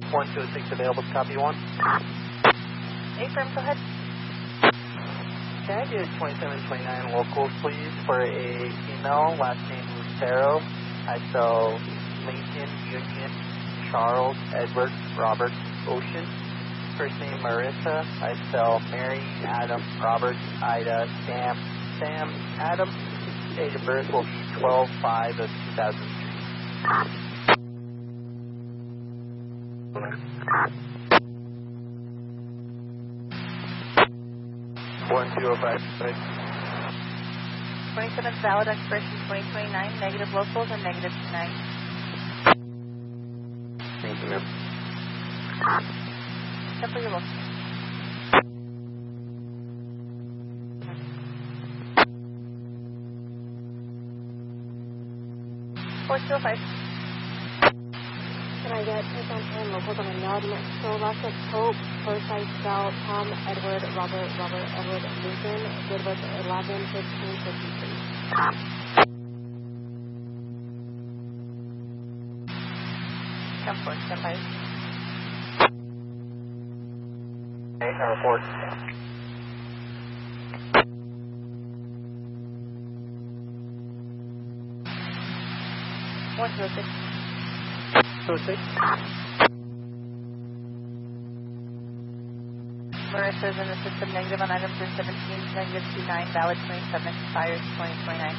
1206 available to copy 1. Affirm, go ahead. Can I get 2729 locals, please, for a female, last name Lucero. I spell Lincoln, Union, Charles, Edward, Robert, Ocean. First name Marissa. I spell Mary, Adam, Robert, Ida, Sam, Adam. Date of birth will be 12/5 of 2003. 1205. 27 valid expiration 2029, negative locals and negative 29. Thank you, ma'am. Simple, you're welcome. Can I get 10 locals on the yard? So last name Pope, first I spell Tom, Edward, Robert, Edward, Lincoln, good with 11-15-53. 10-4, stand by. Okay, I report. One, 206. 206. Marissa's in the system, negative on item 317, negative 29, valid 27, expires 2029.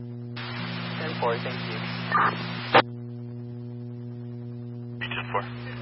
10-4, thank you. Region 4.